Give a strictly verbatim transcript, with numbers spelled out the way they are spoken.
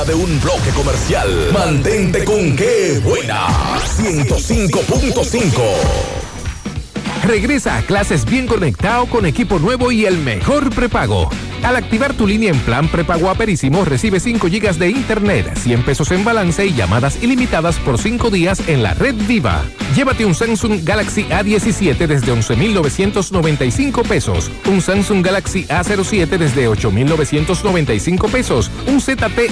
De un bloque comercial. Mantente con Qué Buena. ciento cinco punto cinco. Regresa a clases bien conectado con equipo nuevo y el mejor prepago. Al activar tu línea en plan prepago Aperísimo, recibe cinco gigas de internet, cien pesos en balance y llamadas ilimitadas por cinco días en la red Viva. Llévate un Samsung Galaxy A diecisiete desde once mil novecientos noventa y cinco pesos, un Samsung Galaxy A cero siete desde ocho mil novecientos noventa y cinco pesos, un Z T